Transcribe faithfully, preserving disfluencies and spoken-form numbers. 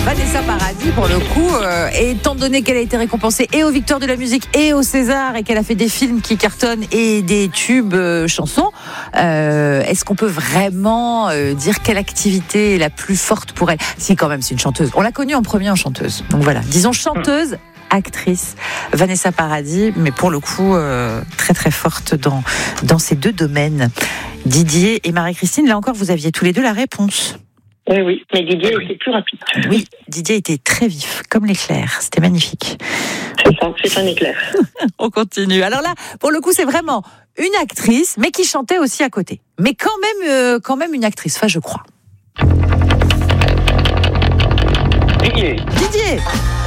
Vanessa Paradis, pour le coup, euh, étant donné qu'elle a été récompensée et aux Victoires de la musique et au César et qu'elle a fait des films qui cartonnent et des tubes euh, chansons, euh, est-ce qu'on peut vraiment euh, dire quelle activité est la plus forte pour elle ? Si, quand même, c'est une chanteuse. On l'a connue en premier en chanteuse. Donc voilà, disons chanteuse, actrice, Vanessa Paradis, mais pour le coup, euh, très très forte dans, dans ces deux domaines. Didier et Marie-Christine, là encore, vous aviez tous les deux la réponse. Oui, oui, mais Didier était plus rapide. Oui, Didier était très vif, comme l'éclair. C'était magnifique. C'est ça, c'est un éclair. On continue. Alors là, pour le coup, c'est vraiment une actrice, mais qui chantait aussi à côté. Mais quand même, euh, quand même une actrice, enfin, je crois. Didier. Didier